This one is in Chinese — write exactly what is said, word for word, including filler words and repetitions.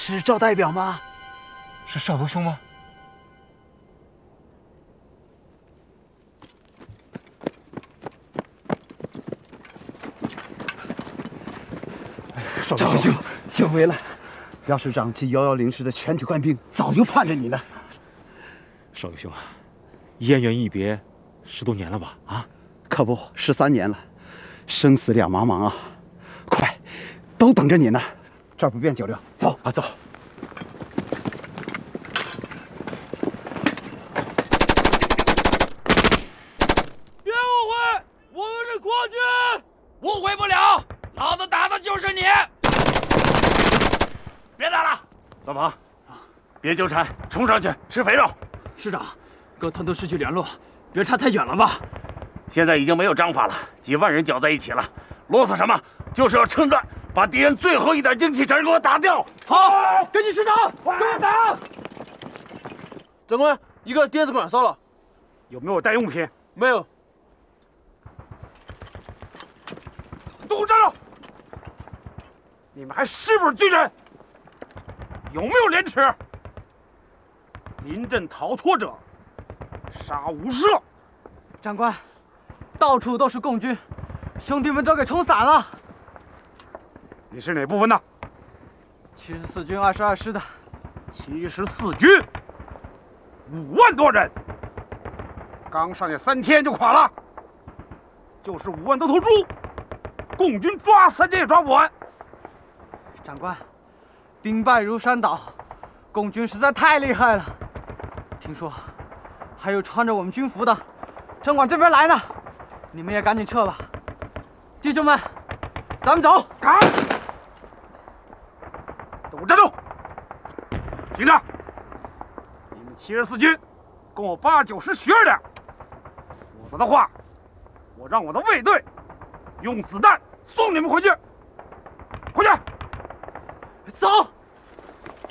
是赵代表吗？ 是少游兄吗？ 赵游兄，久违了。要是长期遥遥领事的全体官兵，早就盼着你了。 少游兄啊，燕园一别，十多年了吧？啊， 可不，十三年了，生死两茫茫啊！快，都等着你呢。这儿不便久留，走啊，走。 别误会，我们是国军。误会不了，老子打的就是你。 别打了，老庞，别纠缠，冲上去吃肥肉。 师长，各团都失去联络，别差太远了吧？ 现在已经没有章法了，几万人搅在一起了，啰嗦什么？就是要趁乱把敌人最后一点精气神给我打掉。 好，跟紧师长，跟我打。 长官，一个电子管烧了， 有没有带用品？ 没有。 都站住！你们还是不是军人？有没有廉耻？临阵逃脱者，杀无赦！ 长官，到处都是共军，兄弟们都给冲散了。 你是哪部分的？ 七十四军二十二师的。 七十四军，五万多人，刚上去三天就垮了，就是五万多头猪，共军抓三天也抓不完。 长官，兵败如山倒，共军实在太厉害了。听说还有穿着我们军服的正往这边来呢，你们也赶紧撤吧。弟兄们，咱们走！ 赶！都站住！听着，你们七十四军跟我八九师学着点，否则的话，我让我的卫队用子弹送你们回去。回去！ 走！